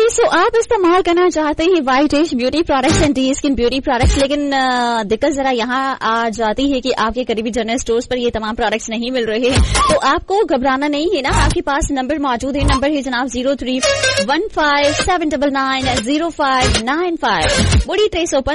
जी, सो आप इस्तेमाल करना चाहते हैं white as beauty products and D skin beauty products, लेकिन दिक्कत जरा यहाँ आ जाती है कि आपके करीबी जनरल स्टोर्स पर ये तमाम प्रोडक्ट्स नहीं मिल रहे हैं। तो आपको घबराना नहीं है ना, आपके पास नंबर मौजूद है। नंबर है जनाब 0315790595 बुड़ी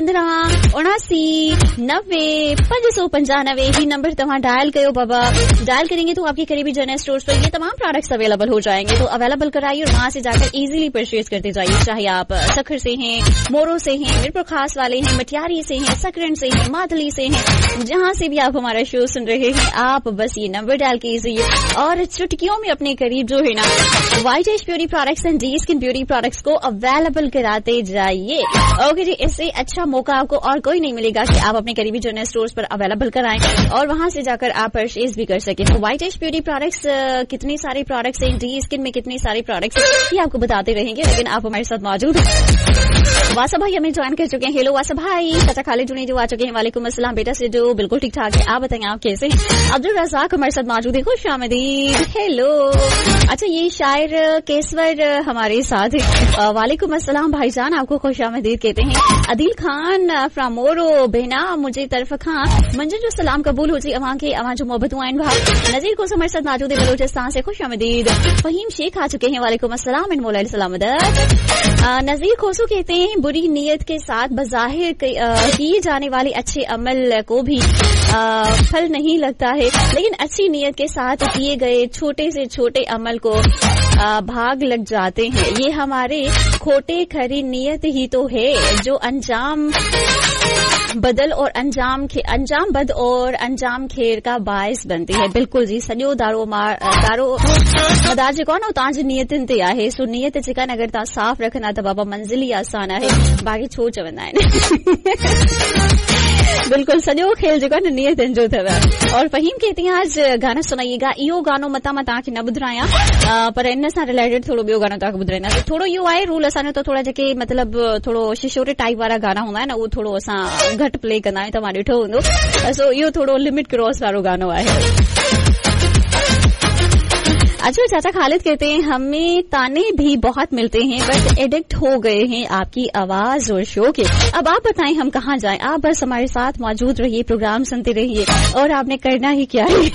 315-79-595 ही नंबर तव्हां डायल कयो बाबा। डायल करेंगे तो आपके करीबी जनरल स्टोर्स पर ये तमाम प्रोडक्ट्स अवेलेबल हो जाएंगे। तो अवेलेबल कराइए और वहां से जाकर इजीली परचेज करते जाइए। चाहे आप सखर से हैं, मोरो से हैं, मीरपुर खास वाले हैं, मटियारी से हैं, सकरन से हैं, मातली से हैं, जहां से भी आप हमारा शो सुन रहे हैं, आप बस ये नंबर डायल कीजिए और चुटकियों में अपने करीब जो है ना white as beauty products and D skin beauty products को अवेलेबल कराते जाइए। ओके जी, इससे अच्छा मौका आपको और कोई नहीं मिलेगा कि आप अपने करीबी जनरल स्टोर्स पर अवेलेबल कराएं और वहां से जाकर आप परचेज भी कर सकें। तो वाइट एज ब्यूटी प्रोडक्ट्स कितने सारे प्रोडक्ट्स हैं, डी स्किन में कितने सारे प्रोडक्ट्स हैं, ये आपको बताते रहेंगे, लेकिन आप हमारे साथ मौजूद हैं। वासा भाई हमें ज्वाइन कर चुके हैं। हेलो वासा भाई। चाचा खालिद जुनी जो आ चुके हैं। वालेकुम अस्सलाम बेटा से जो बिल्कुल ठीक ठाक है, आप बताएं आप कैसे हैं। अब्दुल रज़ाक हमारे साथ मौजूद है। खुश आमदीद। हेलो। अच्छा, ये शायर केसवर हमारे साथ है। वालेकुम अस्सलाम भाईजान, आपको खुश आमदीद कहते हैं। अदिल खान फ्रॉम मोरो बहना मुझे तरफ खां मंजर जो सलाम कबूल हो जी अवां के अवां जो मोहब्बतों आइन भाई। नजीर को हमारे साथ मौजूद है बलूचिस्तान से। खुश आमदीद। फहीम शेख आ चुके हैं। वालेकुम अस्सलाम एंड मौला सलामत। नजीर खोसू कहते हैं बुरी नीयत के साथ बज़ाहिर किए जाने वाले अच्छे अमल को भी फल नहीं लगता है, लेकिन अच्छी नीयत के साथ किए गए छोटे से छोटे अमल को भाग लग जाते हैं। ये हमारे खोटे खरी नीयत ही तो है जो अंजाम बदल और अंजाम बद और अंजाम खेर का बायस बनती है। बिल्कुल जी, सॼो दारो मदार जेको आहे न तव्हांजी नियतुनि ते आहे। सो नियत जेका अगर तव्हां साफ़ रखंदा त बाबा मंज़िल ई आसान आहे। बाक़ी छो चवंदा आहिनि बिल्कुल सॼो खेल जेको आहे न नियतुनि जो अथव। और फहीम कहते हैं आज गाना सुनाइएगा। इहो गानो मतां मां तव्हांखे न ॿुधायां, पर इन सां रिलेटेड थोरो ॿियो गानो तव्हांखे ॿुधाईंदासीं। थोरो इहो आहे रूल असांजो, त थोरा जेके मतिलबु थोरो शिशोरे टाइप वारा गाना हूंदा आहिनि, उहो थोरो असां घटि प्ले कंदा आहियूं। तव्हां ॾिठो हूंदो। सो इहो थोरो लिमिट क्रॉस वारो गानो आहे। अच्छा, चाचा खालिद कहते हैं हमें ताने भी बहुत मिलते हैं, बट एडिक्ट हो गए हैं आपकी आवाज और शो के। अब आप बताएं हम कहाँ जाएं। आप बस हमारे साथ मौजूद रहिए, प्रोग्राम सुनते रहिए और आपने करना ही क्या है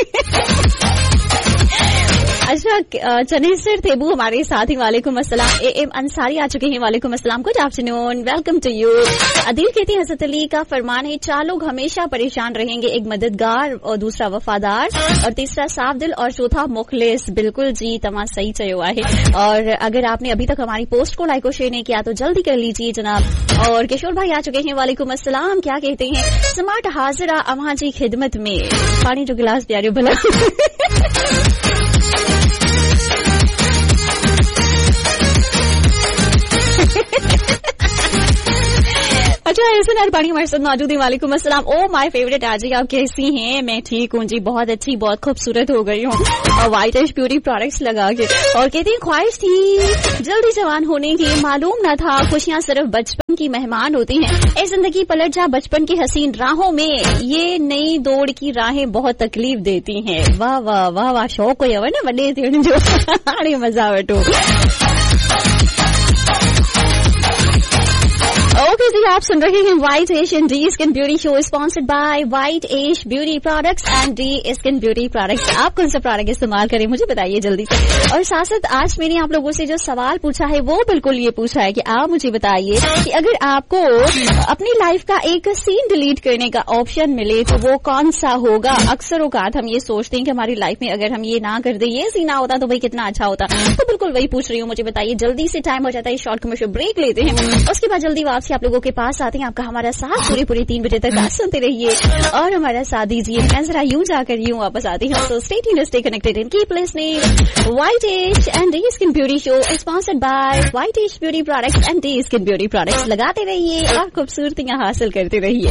अच्छा, चनेसर थेबू हमारे साथ ही। वालेकुम अस्सलाम। एम अंसारी आ चुके हैं। वालेकुम अस्सलाम। Good afternoon, welcome to you. Adil कहती है हज़रत अली का फरमान है, 4 लोग हमेशा परेशान रहेंगे, एक मददगार और दूसरा वफादार और तीसरा साफ दिल और चौथा मुखलिस। बिल्कुल जी, तमाम सही चयो आहे। और अगर आपने अभी तक हमारी पोस्ट को लाइक और शेयर नहीं किया तो जल्दी कर लीजिए जनाब। और किशोर भाई आ चुके हैं। वालेकुम अस्सलाम। क्या कहते हैं। स्मार्ट हाजिरा अम्मा जी खिदमत में। पानी जो गिलास प्यारियो भला अच्छा, ऐसे नारपानी हमारे साथ मौजूद है। वालेकुम अस्सलाम। ओ माय फेवरेट आजी, आप कैसी हैं। मैं ठीक हूँ जी, बहुत अच्छी, बहुत खूबसूरत हो गई हूँ और वाइट एज ब्यूटी प्रोडक्ट्स लगा के। और कहती हैं ख्वाहिश थी जल्दी जवान होने की, मालूम न था खुशियाँ सिर्फ बचपन की मेहमान होती हैं। ए जिंदगी पलट जा बचपन की हसीन राहों में, ये नई दौड़ की राहें बहुत तकलीफ देती हैं। वाह वाह वाह वाह, शौक हुआ ना वॾे थियण जो हाणे मज़ा वठो। ओके जी, आप सुन रहे हैं white as and D skin beauty show sponsored by white as beauty products and D skin beauty products. आप कौन सा प्रोडक्ट इस्तेमाल करें मुझे बताइए जल्दी से। और साथ साथ आज मैंने आप लोगों से जो सवाल पूछा है वो बिल्कुल ये पूछा है कि आप मुझे बताइए कि अगर आपको अपनी लाइफ का एक सीन डिलीट करने का ऑप्शन मिले तो वो कौन सा होगा। अक्सर औकात हम ये सोचते हैं कि हमारी लाइफ में अगर हम ये ना कर दे, ये सीन ना होता तो भाई कितना अच्छा होता। तो बिल्कुल वही पूछ रही हूँ, मुझे बताइए जल्दी से। टाइम हो जाता है, शॉर्ट कमर्शियल ब्रेक लेते हैं, उसके बाद जल्दी वापसी आप लोगों के पास आते हैं। आपका हमारा साथ पूरे 3 बजे तक सुनते रहिए और हमारा साथ दीजिए। मैं जरा यूं जाकर यूं वापस आती हूँ। तो stay tuned, stay connected and keep listening. White as and D skin beauty show sponsored by white as beauty products and D skin beauty products. लगाते रहिए और खूबसूरतियां हासिल करते रहिए।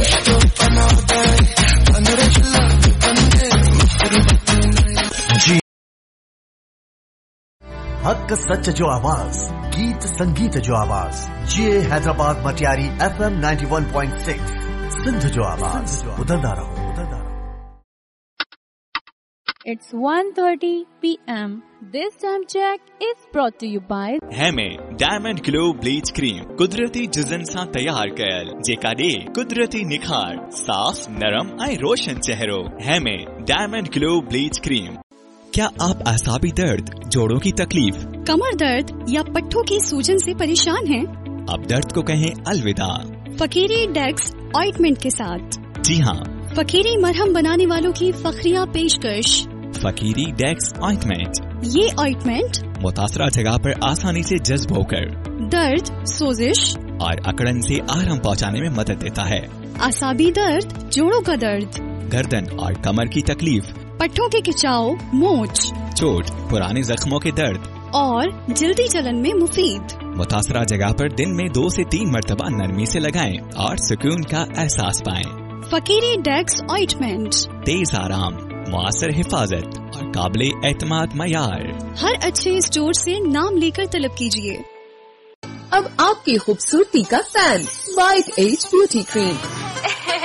हक सच जो आवाज, गीत संगीत जो आवाज, ये हैदराबाद मटियारी FM 91.6 सिंध जो आवाज। उधर रहो। It's 1:30 p.m. This time check is brought to you by हेमे diamond glow bleach cream कुदरती जुज़न सां तैयार कयल जेका ॾे कुदरती निखार साफ नरम ऐं रोशन चेहरो। हेमे डायमंड ग्लो ब्लीच क्रीम। क्या आप असाबी दर्द, जोड़ों की तकलीफ, कमर दर्द या पट्टों की सूजन से परेशान हैं? अब दर्द को कहें अलविदा फकीरी डेक्स ऑइंटमेंट के साथ। जी हाँ, फकीरी मरहम बनाने वालों की फखरिया पेशकश फकीरी डेक्स ऑइंटमेंट। ये ऑइंटमेंट मुतासरा जगह पर आसानी से जज्ब होकर दर्द, सोजिश और अकड़न से आराम पहुंचाने में मदद देता है। असाबी दर्द, जोड़ों का दर्द, गर्दन और कमर की तकलीफ, पट्टों के खिंचाव, मोच, चोट, पुराने जख्मों के दर्द और जल्दी जलन में मुफीद। मुतासरा जगह पर दिन में 2 से 3 मरतबा नरमी से लगाएं और सुकून का एहसास पाएं। फकीरी डेक्स ऑइंटमेंट, तेज आराम, मुआसर हिफाजत और काबिले एतमाद मयार। हर अच्छे स्टोर से नाम लेकर तलब कीजिए। अब आपकी खूबसूरती का fan white as beauty cream